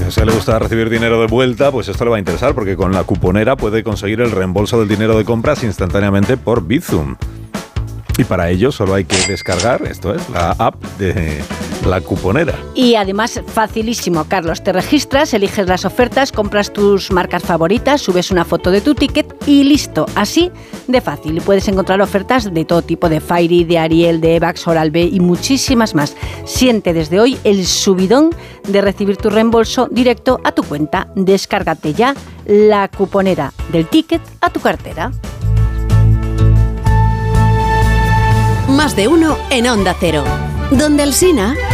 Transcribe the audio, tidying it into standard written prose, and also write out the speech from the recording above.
a usted le gusta recibir dinero de vuelta, pues esto le va a interesar, porque con la cuponera puede conseguir el reembolso del dinero de compras instantáneamente por Bizum. Y para ello solo hay que descargar, esto es, la app de la cuponera. Y además, facilísimo, Carlos. Te registras, eliges las ofertas, compras tus marcas favoritas, subes una foto de tu ticket y listo. Así de fácil. Y puedes encontrar ofertas de todo tipo, de Fairy, de Ariel, de Evax, Oral-B y muchísimas más. Siente desde hoy el subidón de recibir tu reembolso directo a tu cuenta. Descárgate ya la cuponera, del ticket a tu cartera. Más de uno en Onda Cero. Donde Alsina.